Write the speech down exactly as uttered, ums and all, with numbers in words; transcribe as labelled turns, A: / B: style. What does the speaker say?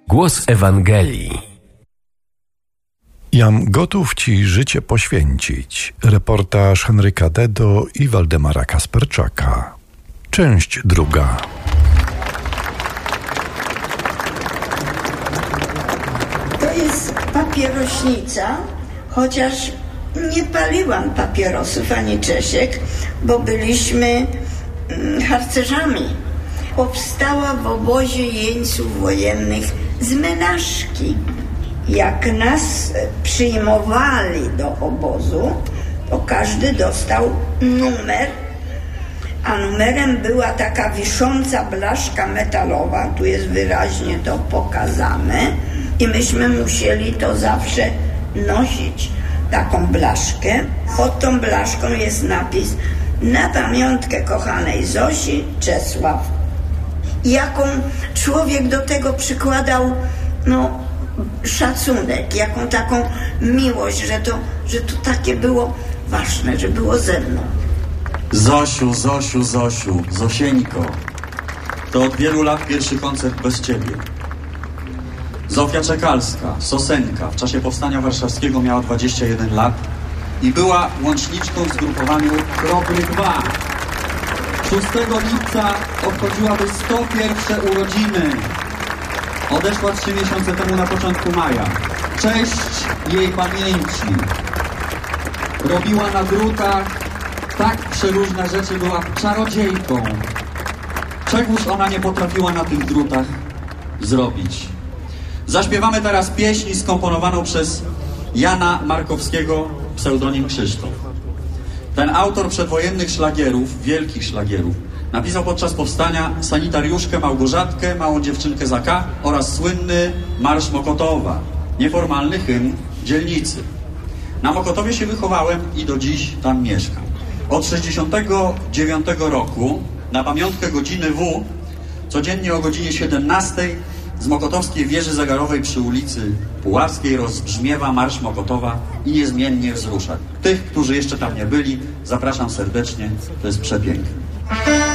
A: Głos Ewangelii.
B: Jam gotów Ci życie poświęcić. Reportaż Henryka Dedo i Waldemara Kasperczaka. Część druga.
C: To jest papierośnica, chociaż nie paliłam papierosów ani czesiek, bo byliśmy harcerzami. Powstała w obozie jeńców wojennych z menażki. Jak nas przyjmowali do obozu, to każdy dostał numer, a numerem była taka wisząca blaszka metalowa, tu jest wyraźnie to pokazane, i myśmy musieli to zawsze nosić, taką blaszkę. Pod tą blaszką jest napis: na pamiątkę kochanej Zosi, Czesław. Jaką człowiek do tego przykładał, no, szacunek, jaką taką miłość, że to, że to takie było ważne, że było ze mną.
D: Zosiu, Zosiu, Zosiu, Zosieńko, to od wielu lat pierwszy koncert bez ciebie. Zofia Czekalska, Sosenka, w czasie powstania warszawskiego miała dwadzieścia jeden lat i była łączniczką w zgrupowaniu Kropry dwa. szóstego lipca obchodziłaby sto pierwsze urodziny. Odeszła trzy miesiące temu na początku maja. Cześć jej pamięci. Robiła na drutach tak przeróżne rzeczy, była czarodziejką. Czegoż ona nie potrafiła na tych drutach zrobić. Zaśpiewamy teraz pieśń skomponowaną przez Jana Markowskiego, pseudonim Krzysztof. Ten autor przedwojennych szlagierów, wielkich szlagierów, napisał podczas powstania Sanitariuszkę Małgorzatkę, Małą dziewczynkę za K oraz słynny Marsz Mokotowa, nieformalny hymn dzielnicy. Na Mokotowie się wychowałem i do dziś tam mieszkam. Od sześćdziesiątego dziewiątego roku na pamiątkę godziny W codziennie o godzinie siedemnastej z mokotowskiej wieży zegarowej przy ulicy Puławskiej rozbrzmiewa Marsz Mokotowa i niezmiennie wzrusza. Tych, którzy jeszcze tam nie byli, zapraszam serdecznie, to jest przepiękne.